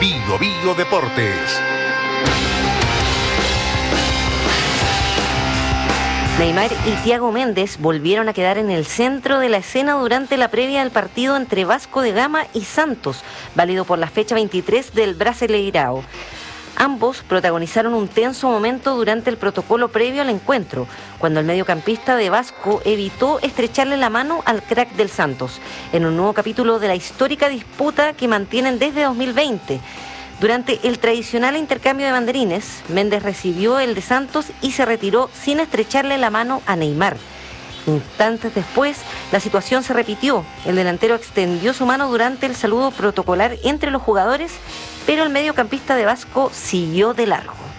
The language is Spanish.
Bio Bio Deportes. Neymar y Thiago Méndez volvieron a quedar en el centro de la escena durante la previa del partido entre Vasco da Gama y Santos, válido por la fecha 23 del Brasileirao. Ambos protagonizaron un tenso momento durante el protocolo previo al encuentro, cuando el mediocampista de Vasco evitó estrecharle la mano al crack del Santos, en un nuevo capítulo de la histórica disputa que mantienen desde 2020. Durante el tradicional intercambio de banderines, Méndez recibió el de Santos y se retiró sin estrecharle la mano a Neymar. Instantes después, la situación se repitió. El delantero extendió su mano durante el saludo protocolar entre los jugadores, pero el mediocampista de Vasco siguió de largo.